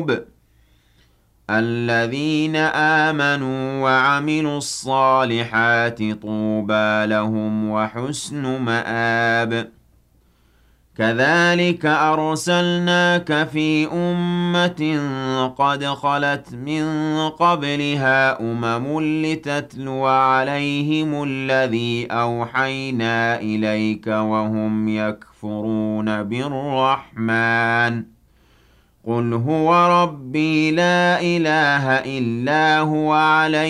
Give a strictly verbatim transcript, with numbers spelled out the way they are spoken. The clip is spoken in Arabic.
القلوب الذين آمنوا وعملوا الصالحات طوبى لهم وحسن مآب كذلك أرسلناك في أمة قد خلت من قبلها أمم لتتلو عليهم الذي أوحينا إليك وهم يكفرون بالرحمن قل هو ربي لا إله إلا هو عليه